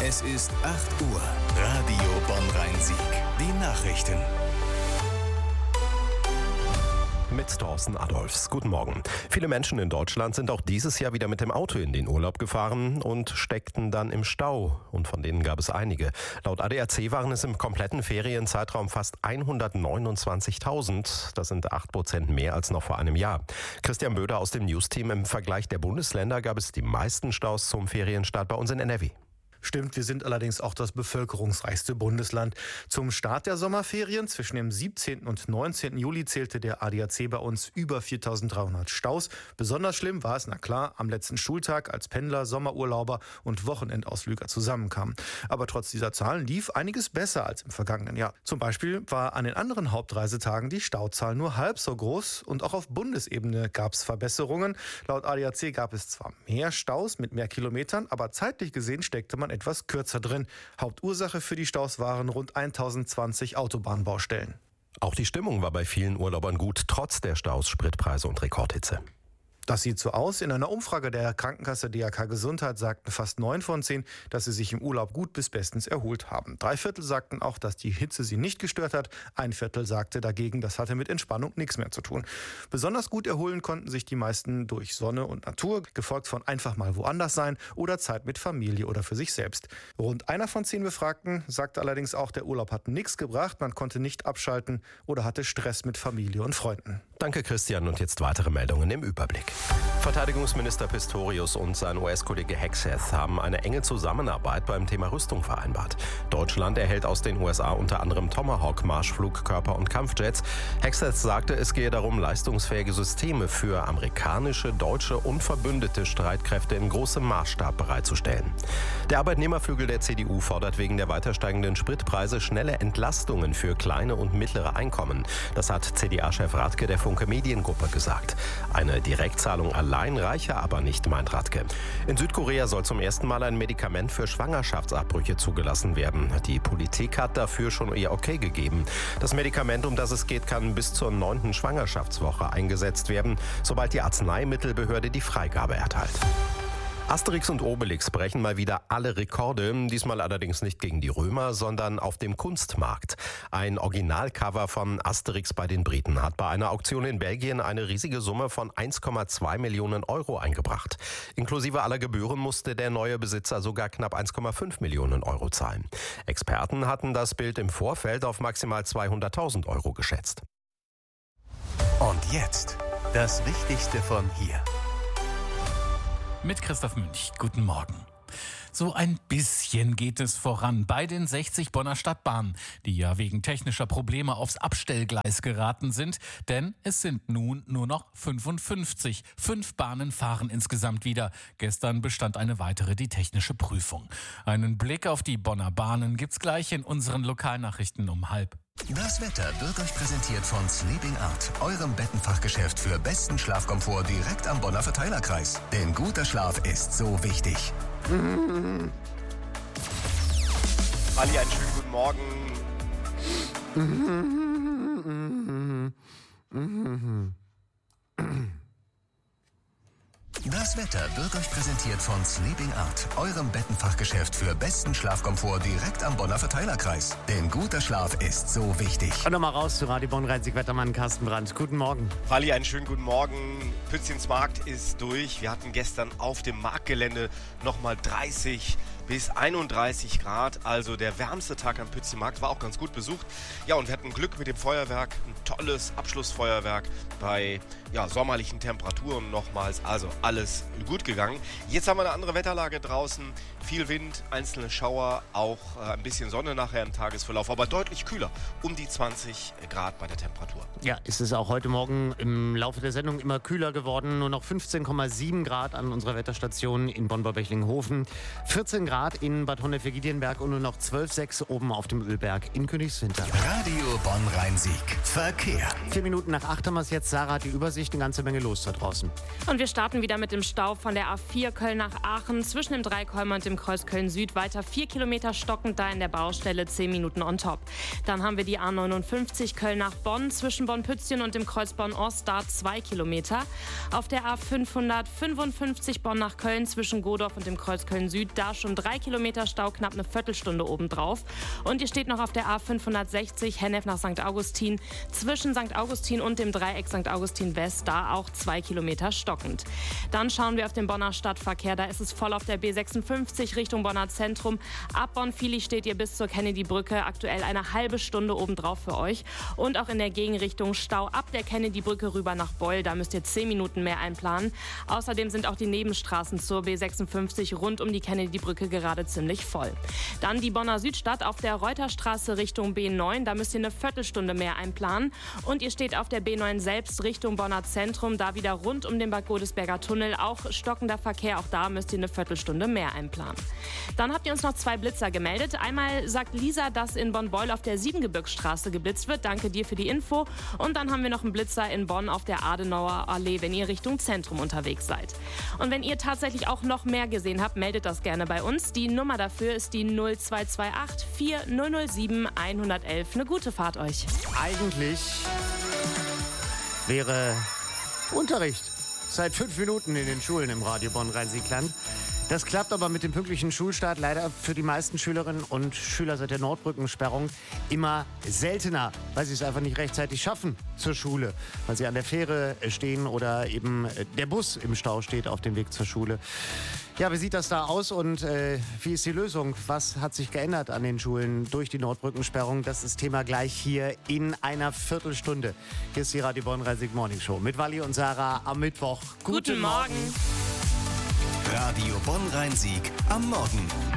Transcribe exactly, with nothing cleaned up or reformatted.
Es ist acht Uhr. Radio Bonn-Rhein-Sieg. Die Nachrichten. Mit Thorsten Adolfs. Guten Morgen. Viele Menschen in Deutschland sind auch dieses Jahr wieder mit dem Auto in den Urlaub gefahren und steckten dann im Stau. Und von denen gab es einige. Laut A D A C waren es im kompletten Ferienzeitraum fast hundertneunundzwanzigtausend. Das sind acht Prozent mehr als noch vor einem Jahr. Christian Böder aus dem News-Team. Im Vergleich der Bundesländer gab es die meisten Staus zum Ferienstart bei uns in N R W. Stimmt, wir sind allerdings auch das bevölkerungsreichste Bundesland. Zum Start der Sommerferien zwischen dem siebzehnten und neunzehnten Juli zählte der A D A C bei uns über viertausenddreihundert Staus. Besonders schlimm war es, na klar, am letzten Schultag, als Pendler, Sommerurlauber und Wochenendausflüger zusammenkamen. Aber trotz dieser Zahlen lief einiges besser als im vergangenen Jahr. Zum Beispiel war an den anderen Hauptreisetagen die Stauzahl nur halb so groß und auch auf Bundesebene gab es Verbesserungen. Laut A D A C gab es zwar mehr Staus mit mehr Kilometern, aber zeitlich gesehen steckte man etwas kürzer drin. Hauptursache für die Staus waren rund tausendzwanzig Autobahnbaustellen. Auch die Stimmung war bei vielen Urlaubern gut, trotz der Staus, Spritpreise und Rekordhitze. Das sieht so aus. In einer Umfrage der Krankenkasse D R K Gesundheit sagten fast neun von zehn, dass sie sich im Urlaub gut bis bestens erholt haben. Drei Viertel sagten auch, dass die Hitze sie nicht gestört hat. Ein Viertel sagte dagegen, das hatte mit Entspannung nichts mehr zu tun. Besonders gut erholen konnten sich die meisten durch Sonne und Natur, gefolgt von einfach mal woanders sein oder Zeit mit Familie oder für sich selbst. Rund einer von zehn Befragten sagte allerdings auch, der Urlaub hat nichts gebracht, man konnte nicht abschalten oder hatte Stress mit Familie und Freunden. Danke, Christian. Und jetzt weitere Meldungen im Überblick. Verteidigungsminister Pistorius und sein U S-Kollege Hegseth haben eine enge Zusammenarbeit beim Thema Rüstung vereinbart. Deutschland erhält aus den U S A unter anderem Tomahawk-Marschflugkörper und Kampfjets. Hegseth sagte, es gehe darum, leistungsfähige Systeme für amerikanische, deutsche und verbündete Streitkräfte in großem Maßstab bereitzustellen. Der Arbeitnehmerflügel der C D U fordert wegen der weiter steigenden Spritpreise schnelle Entlastungen für kleine und mittlere Einkommen. Das hat C D A-Chef Radke der Funke Mediengruppe gesagt. Eine Direktzahlung allein reiche aber nicht, meint Radke. In Südkorea soll zum ersten Mal ein Medikament für Schwangerschaftsabbrüche zugelassen werden. Die Politik hat dafür schon ihr Okay gegeben. Das Medikament, um das es geht, kann bis zur neunten Schwangerschaftswoche eingesetzt werden, sobald die Arzneimittelbehörde die Freigabe erteilt. Asterix und Obelix brechen mal wieder alle Rekorde, diesmal allerdings nicht gegen die Römer, sondern auf dem Kunstmarkt. Ein Originalcover von Asterix bei den Briten hat bei einer Auktion in Belgien eine riesige Summe von eins Komma zwei Millionen Euro eingebracht. Inklusive aller Gebühren musste der neue Besitzer sogar knapp eins Komma fünf Millionen Euro zahlen. Experten hatten das Bild im Vorfeld auf maximal zweihunderttausend Euro geschätzt. Und jetzt das Wichtigste von hier. Mit Christoph Münch. Guten Morgen. So ein bisschen geht es voran bei den sechzig Bonner Stadtbahnen, die ja wegen technischer Probleme aufs Abstellgleis geraten sind. Denn es sind nun nur noch fünfundfünfzig. Fünf Bahnen fahren insgesamt wieder. Gestern bestand eine weitere, die technische Prüfung. Einen Blick auf die Bonner Bahnen gibt's gleich in unseren Lokalnachrichten um halb. Das Wetter wird euch präsentiert von Sleeping Art, eurem Bettenfachgeschäft für besten Schlafkomfort direkt am Bonner Verteilerkreis. Denn guter Schlaf ist so wichtig. Ali, einen schönen guten Morgen. Das Wetter wird euch präsentiert von Sleeping Art, eurem Bettenfachgeschäft für besten Schlafkomfort direkt am Bonner Verteilerkreis. Denn guter Schlaf ist so wichtig. Und nochmal raus zu Radio Bonn-Rhein-Sieg-Wettermann Carsten Brandt. Guten Morgen. Ali, einen schönen guten Morgen. Pützchens Markt ist durch. Wir hatten gestern auf dem Marktgelände nochmal dreißig bis einunddreißig Grad. Also der wärmste Tag am Pützchen Markt, war auch ganz gut besucht. Ja, und wir hatten Glück mit dem Feuerwerk. Ein tolles Abschlussfeuerwerk bei ja, sommerlichen Temperaturen nochmals. Also alles gut gegangen. Jetzt haben wir eine andere Wetterlage draußen. Viel Wind, einzelne Schauer, auch äh, ein bisschen Sonne nachher im Tagesverlauf, aber deutlich kühler. Um die zwanzig Grad bei der Temperatur. Ja, ist es auch heute Morgen im Laufe der Sendung immer kühler geworden. Nur noch fünfzehn Komma sieben Grad an unserer Wetterstation in Bonn-Bechlingenhofen. vierzehn Grad in Bad Honnef-Giedienberg und nur noch zwölf Komma sechs oben auf dem Ölberg in Königswinter. Radio Bonn-Rhein-Sieg. Verkehr. Vier Minuten nach acht haben wir es jetzt. Sarah hat die Übersicht, eine ganze Menge los da draußen. Und wir starten wieder mit dem Stau von der A vier Köln nach Aachen zwischen dem Dreikolmer und dem Kreuz Köln Süd. Weiter vier Kilometer stockend da in der Baustelle, zehn Minuten on top. Dann haben wir die A neunundfünfzig Köln nach Bonn zwischen Bonn-Pützchen und dem Kreuz Bonn-Ost, da zwei Kilometer. Auf der A fünfhundertfünfundfünfzig Bonn nach Köln zwischen Godorf und dem Kreuz Köln Süd, da schon drei Kilometer Stau, knapp eine Viertelstunde obendrauf. Und ihr steht noch auf der A fünfhundertsechzig Hennef nach Sankt Augustin. Zwischen Sankt Augustin und dem Dreieck Sankt Augustin West, da auch zwei Kilometer stockend. Dann schauen wir auf den Bonner Stadtverkehr. Da ist es voll auf der B sechsundfünfzig Richtung Bonner Zentrum. Ab Bonn-Vili steht ihr bis zur Kennedy-Brücke. Aktuell eine halbe Stunde obendrauf für euch. Und auch in der Gegenrichtung Stau ab der Kennedy-Brücke rüber nach Beul. Da müsst ihr zehn Minuten mehr einplanen. Außerdem sind auch die Nebenstraßen zur B sechsundfünfzig rund um die Kennedy-Brücke gerade ziemlich voll. Dann die Bonner Südstadt auf der Reuterstraße Richtung B neun. Da müsst ihr eine Viertelstunde mehr einplanen. Und ihr steht auf der B neun selbst Richtung Bonner Zentrum. Da wieder rund um den Bad Godesberger Tunnel. Auch stockender Verkehr. Auch da müsst ihr eine Viertelstunde mehr einplanen. Dann habt ihr uns noch zwei Blitzer gemeldet. Einmal sagt Lisa, dass in Bonn-Beul auf der Siebengebirgsstraße geblitzt wird. Danke dir für die Info. Und dann haben wir noch einen Blitzer in Bonn auf der Adenauer Allee, wenn ihr Richtung Zentrum unterwegs seid. Und wenn ihr tatsächlich auch noch mehr gesehen habt, meldet das gerne bei uns. Die Nummer dafür ist die null zwei zwei acht vier null null sieben eins eins eins. Eine gute Fahrt euch. Eigentlich wäre Unterricht seit fünf Minuten in den Schulen im Radio Bonn-Rhein-Sieg-Land. Das klappt aber mit dem pünktlichen Schulstart leider für die meisten Schülerinnen und Schüler seit der Nordbrückensperrung immer seltener, weil sie es einfach nicht rechtzeitig schaffen zur Schule, weil sie an der Fähre stehen oder eben der Bus im Stau steht auf dem Weg zur Schule. Ja, wie sieht das da aus und äh, wie ist die Lösung? Was hat sich geändert an den Schulen durch die Nordbrückensperrung? Das ist Thema gleich hier in einer Viertelstunde. Hier ist die Radio Bonn-Rhein-Sieg Morning Show mit Wally und Sarah am Mittwoch. Guten, Guten Morgen. Radio Bonn-Rhein-Sieg am Morgen.